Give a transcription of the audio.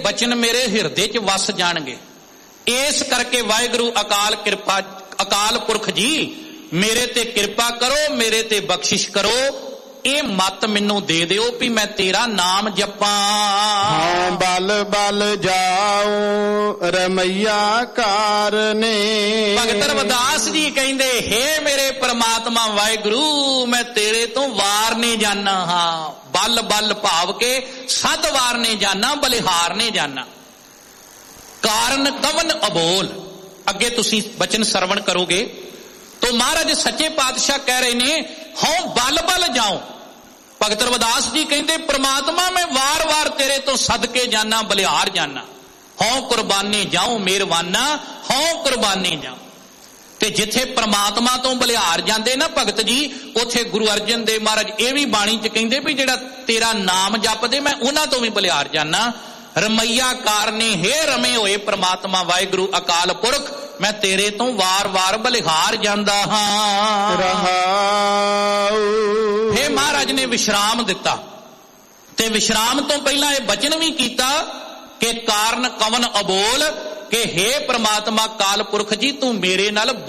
ਬਚਨ ਮੇਰੇ ਹਿਰਦੇ 'ਚ ਵਸ ਜਾਣਗੇ। ਇਸ ਕਰਕੇ ਵਾਹਿਗੁਰੂ ਅਕਾਲ ਪੁਰਖ ਜੀ ਮੇਰੇ ਤੇ ਕਿਰਪਾ ਕਰੋ, ਮੇਰੇ ਤੇ ਬਖਸ਼ਿਸ਼ ਕਰੋ। ਇਹ ਮਤ ਮੈਨੂੰ ਦੇ ਦਿਓ ਵੀ ਮੈਂ ਤੇਰਾ ਨਾਮ ਜਪਾਂ। ਹਾਂ ਬਲ ਬਲ ਜਾਓ ਰਮਈਆ ਕਾਰਨੇ। ਭਗਤ ਰਵਿਦਾਸ ਜੀ ਕਹਿੰਦੇ, ਹੇ ਮੇਰੇ ਪ੍ਰਮਾਤਮਾ ਵਾਹਿਗੁਰੂ, ਮੈਂ ਤੇਰੇ ਤੋਂ ਵਾਰਨੇ ਜਾਨਾ ਹਾਂ। ਬਲ ਬਲ ਭਾਵ ਕੇ ਸਦ ਵਾਰਨੇ ਜਾਨਾ, ਬਲਿਹਾਰਨੇ ਜਾਨਾ। ਕਾਰਨ ਕਵਨ ਅਬੋਲ। ਅੱਗੇ ਤੁਸੀਂ ਬਚਨ ਸਰਵਣ ਕਰੋਗੇ तो महाराज सच्चे पातशाह कह रहे ने, हूं बल बल जाऊं। भगत रविदास जी कहते, परमात्मा मैं वार वार तेरे तो सदके जाना, बलिहार जाना। हूं कुर्बानी जाऊं मेहरबाना, हूं कुर्बानी जाऊं। ते जिथे परमात्मा तो बलिहार जाते ना भगत जी, उथे गुरु अर्जन देव महाराज ये भी बाणी च कहते भी जेड़ा तेरा नाम जपदे मैं उन्हां तो भी बलिहार जाना। रमैया कारने हे रमे होए परमात्मा वाहिगुरु अकाल पुरख, मैं तेरे तो वार वार बलिहार जांदा हां। हे महाराज ने विश्राम दिता ते विश्राम तो पहला यह बचन भी कीता कि कारण कवन अबोल, कि हे परमात्मा काल पुरख जी तू मेरे नाल